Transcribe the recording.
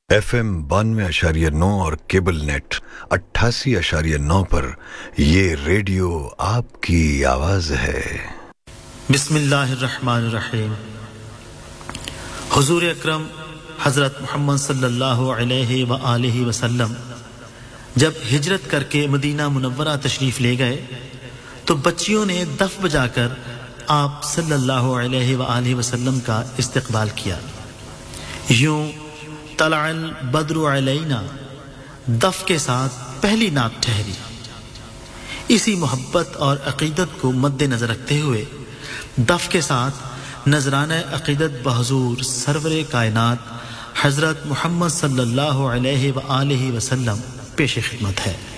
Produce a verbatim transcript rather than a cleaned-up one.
F M बानवे अशारिया नौ और केबल नेट अट्ठासी अशारिया नौ पर ये रेडियो आपकी आवाज है। बिस्मिल्लाहिर्रहमानिर्रहीम। हुजूर अकरम हजरत मोहम्मद सल्लल्लाहु अलैहि व आलिहि वसल्लम जब हिजरत करके मदीना मुनव्वरा तशरीफ ले गए तो बच्चियों ने दफ बजाकर आप सल्लल्लाहु अलैहि व आलिहि वसल्लम का इस्तकबाल किया। यूं तलअल बद्रु अलैना दफ के साथ पहली नात ठहरी। इसी मोहब्बत और अकीदत को मद्देनजर रखते हुए दफ के साथ नजराना अकीदत बहजूर सरवरे कायनात हजरत मोहम्मद सल्लल्लाहु अलैहि व आलिहि वसल्लम पेश खिदमत है।